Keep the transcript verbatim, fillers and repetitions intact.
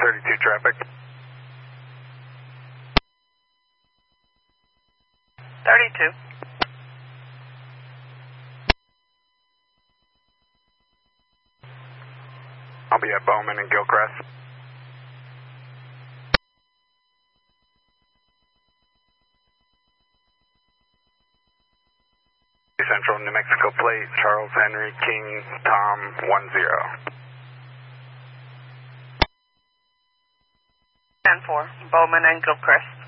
thirty-two traffic. thirty-two. I'll be at Bowman and Gilchrist. Central New Mexico plate, Charles Henry King Tom one zero. ten four, Bowman and Gilchrist.